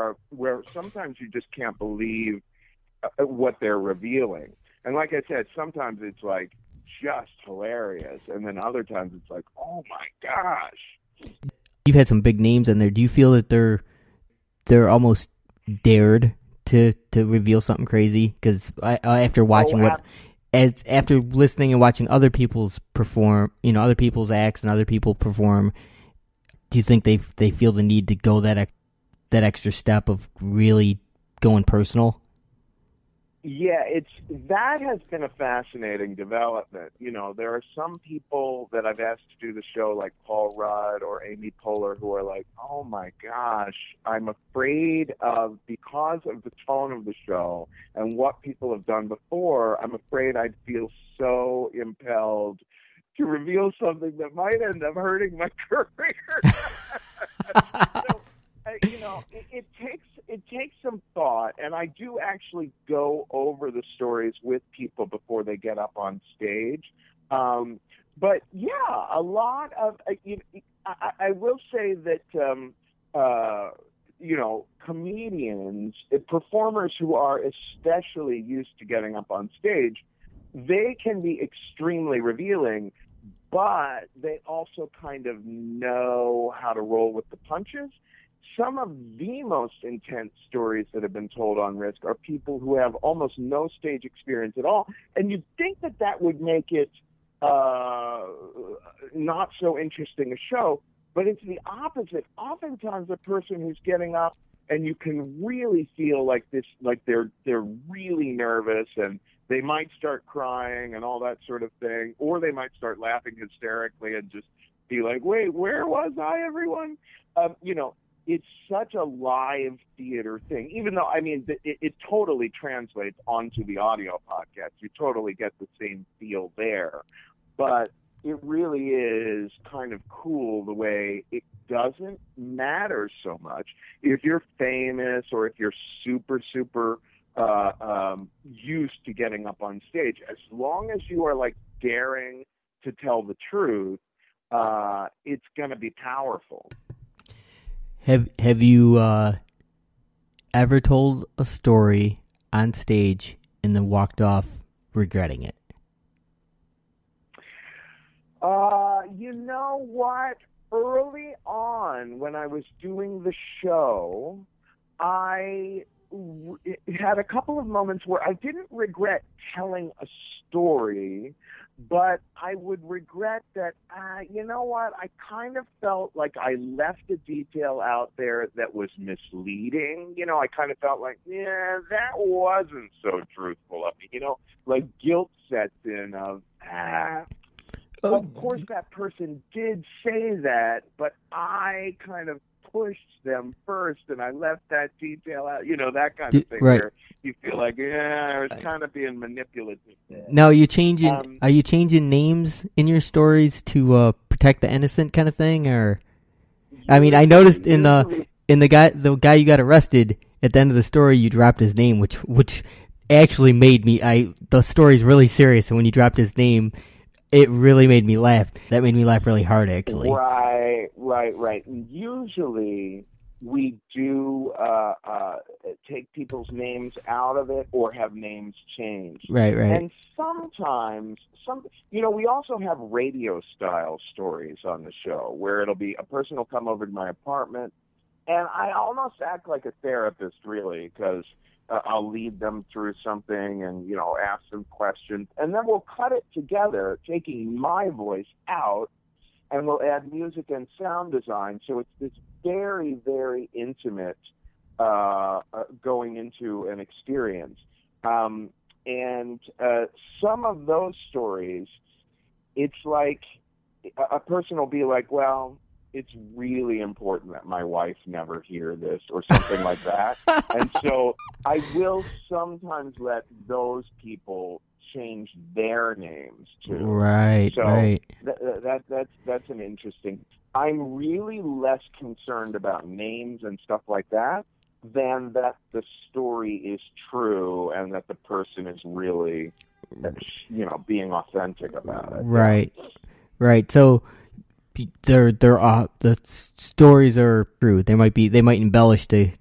where sometimes you just can't believe what they're revealing. And like I said, sometimes it's like just hilarious, and then other times it's like, oh my gosh. You've had some big names in there. Do you feel that they're almost dared to reveal something crazy? Because after watching after listening and watching other people's perform, other people's acts and other people perform, do you think they feel the need to go that extra step of really going personal? Yeah, that has been a fascinating development. There are some people that I've asked to do the show, like Paul Rudd or Amy Poehler, who are like, oh my gosh, I'm afraid because of the tone of the show and what people have done before, I'm afraid I'd feel so impelled to reveal something that might end up hurting my career. So, it takes some thought, and I do actually go over the stories with people before they get up on stage. But yeah, a lot of I will say that comedians, performers who are especially used to getting up on stage, they can be extremely revealing, but they also kind of know how to roll with the punches. Some of the most intense stories that have been told on Risk are people who have almost no stage experience at all. And you'd think that would make it not so interesting a show, but it's the opposite. Oftentimes a person who's getting up and you can really feel like they're really nervous and they might start crying and all that sort of thing, or they might start laughing hysterically and just be like, wait, where was I, everyone? It's such a live theater thing, even though, it totally translates onto the audio podcast. You totally get the same feel there. But it really is kind of cool the way it doesn't matter so much if you're famous or if you're super, super used to getting up on stage. As long as you are like daring to tell the truth, it's going to be powerful. Have you ever told a story on stage and then walked off regretting it? You know what? Early on, when I was doing the show, I had a couple of moments where I didn't regret telling a story, but I would regret that, you know what, I kind of felt like I left a detail out there that was misleading. I kind of felt like, yeah, that wasn't so truthful of me. Like guilt sets in of, of course that person did say that, but I kind of pushed them first and I left that detail out, that kind of thing, right. Where you feel like, I was kind of being manipulative there. Now, are you changing names in your stories to protect the innocent kind of thing, or? I noticed in the guy you got arrested at the end of the story, you dropped his name, which actually made me. The story's really serious, and when you dropped his name, it really made me laugh. That made me laugh really hard, actually. Right. Usually, we do take people's names out of it or have names changed. Right. And sometimes, we also have radio-style stories on the show where it'll be a person will come over to my apartment, and I almost act like a therapist, really, because I'll lead them through something and, ask them questions. And then we'll cut it together, taking my voice out, and we'll add music and sound design. So it's this very, very intimate going into an experience. And some of those stories, it's like a person will be like, well, it's really important that my wife never hear this or something like that. And so I will sometimes let those people change their names too. Right, so right. That's an interesting. I'm really less concerned about names and stuff like that than that the story is true and that the person is really, being authentic about it. Right, right. So the stories are true. They might embellish to